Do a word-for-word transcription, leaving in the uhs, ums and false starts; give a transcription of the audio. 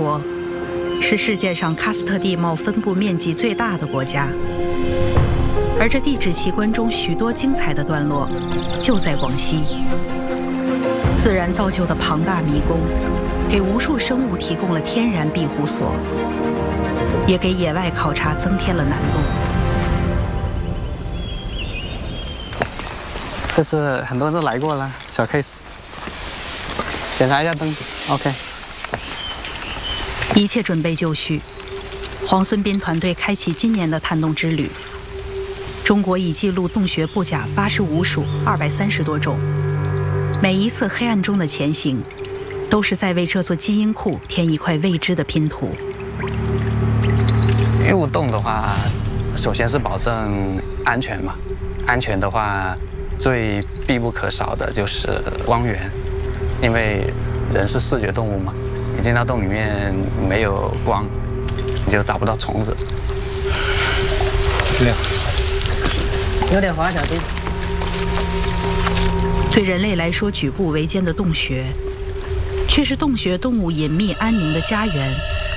国是世界上喀斯特地貌分布面积最大的国家，而这地质奇观中许多精彩的段落就在广西。自然造就的庞大迷宫，给无数生物提供了天然庇护所，也给野外考察增添了难度。 这次很多人都来过了，小 case。检查一下灯 ，OK。 一切准备就绪，黄孙斌团队开启今年的探洞之旅。中国已记录洞穴布甲八十五属二百三十多种，每一次黑暗中的前行，都是在为这座基因库添一块未知的拼图。 入洞的话，首先是保证安全嘛，安全的话，最必不可少的就是光源，因为人是视觉动物嘛，你进到洞里面没有光，你就找不到虫子。 对呀，有点滑，小心。 对人类来说举步维艰的洞穴，却是洞穴动物隐秘安宁的家园